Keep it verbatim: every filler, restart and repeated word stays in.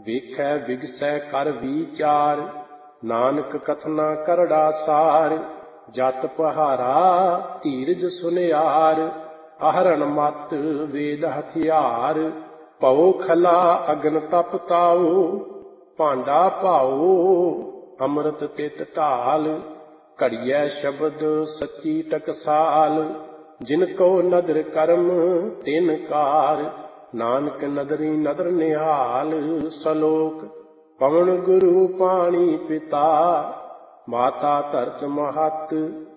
ਵੇਖੈ ਵਿਗਸੈ ਕਰ ਵਿਚਾਰ, ਨਾਨਕ ਕਥਨਾ ਕਰੜਾ ਸਾਰ। ਜਤ ਪਹਾਰਾ ਧੀਰਜ ਸੁਨਿਆਰ, ਆਹਰਣ ਮਤ ਵੇਦ ਹਥਿਆਰ। ਭਉ ਖਲਾ ਅਗਨ ਤਪ ਤਾਉ, ਭਾਂਡਾ ਭਾਉ ਅੰਮ੍ਰਿਤ ਤਿਤ ਢਾਲ। ਘੜੀਐ ਸ਼ਬਦ ਸੱਚੀ ਟਕਸਾਲ, ਜਿਨ ਕੋ ਨਦਰ ਕਰਮ ਤਿਨ ਕਾਰ। ਨਾਨਕ ਨਦਰੀ ਨਦਰ ਨਿਹਾਲ। ਸਲੋਕ ਪਵਨ ਗੁਰੂ ਪਾਣੀ ਪਿਤਾ, ਮਾਤਾ ਧਰਤ ਮਹਤ